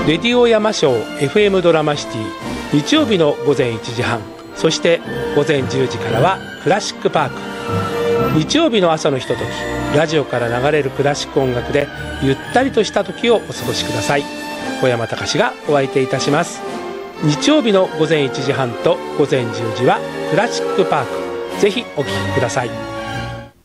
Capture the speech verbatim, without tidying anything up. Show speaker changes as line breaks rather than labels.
レディオ山椒 エフエム ドラマシティ、日曜日のごぜんいちじはん、そしてごぜんじゅうじからはクラシックパーク。日曜日の朝のひととき、ラジオから流れるクラシック音楽でゆったりとした時をお過ごしください。小山隆がお相手いたします。日曜日のごぜんいちじはんとごぜんじゅうじはクラシックパーク、ぜひお聴きください。